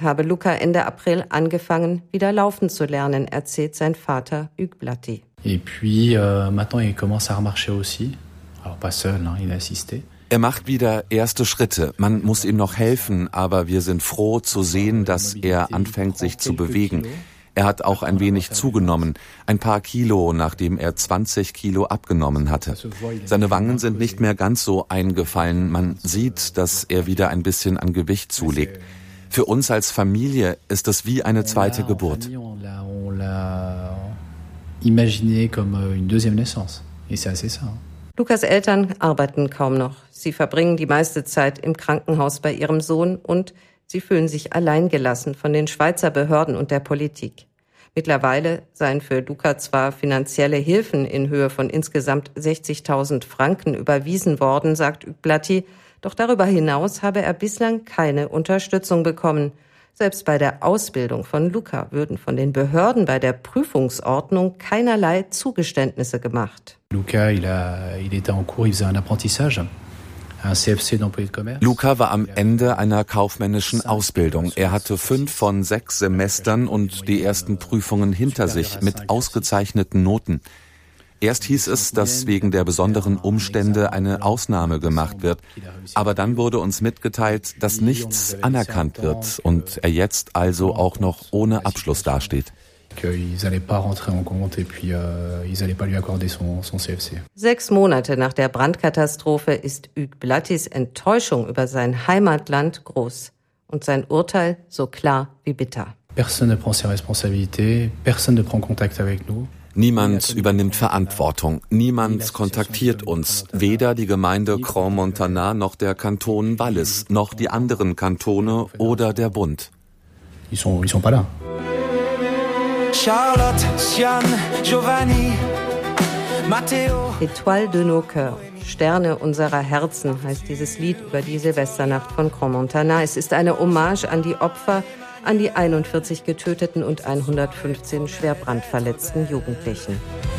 habe Luca Ende April angefangen, wieder laufen zu lernen, erzählt sein Vater Hugues Blaty. Et puis, maintenant, il commence à remarcher aussi. Alors, pas seul, il est assisté. Er macht wieder erste Schritte. Man muss ihm noch helfen, aber wir sind froh zu sehen, dass er anfängt, sich zu bewegen. Er hat auch ein wenig zugenommen, ein paar Kilo, nachdem er 20 Kilo abgenommen hatte. Seine Wangen sind nicht mehr ganz so eingefallen. Man sieht, dass er wieder ein bisschen an Gewicht zulegt. Für uns als Familie ist es wie eine zweite Geburt. Lukas Eltern arbeiten kaum noch. Sie verbringen die meiste Zeit im Krankenhaus bei ihrem Sohn und sie fühlen sich alleingelassen von den Schweizer Behörden und der Politik. Mittlerweile seien für Luca zwar finanzielle Hilfen in Höhe von insgesamt 60.000 Franken überwiesen worden, sagt Hugues Blaty, doch darüber hinaus habe er bislang keine Unterstützung bekommen. Selbst bei der Ausbildung von Luca würden von den Behörden bei der Prüfungsordnung keinerlei Zugeständnisse gemacht. Luca, il était en cours, il faisait un apprentissage. Luca war am Ende einer kaufmännischen Ausbildung. Er hatte 5 von 6 Semestern und die ersten Prüfungen hinter sich mit ausgezeichneten Noten. Erst hieß es, dass wegen der besonderen Umstände eine Ausnahme gemacht wird. Aber dann wurde uns mitgeteilt, dass nichts anerkannt wird und er jetzt also auch noch ohne Abschluss dasteht. 6 Monate nach der Brandkatastrophe ist Hugues Blatys Enttäuschung über sein Heimatland groß und sein Urteil so klar wie bitter. Niemand übernimmt Verantwortung, niemand kontaktiert uns, weder die Gemeinde Crans-Montana noch der Kanton Wallis, noch die anderen Kantone oder der Bund. Ils sont pas là. Charlotte, Sian, Giovanni, Matteo. Étoile de nos cœurs, Sterne unserer Herzen heißt dieses Lied über die Silvesternacht von Crans-Montana. Es ist eine Hommage an die Opfer, an die 41 getöteten und 115 schwer brandverletzten Jugendlichen.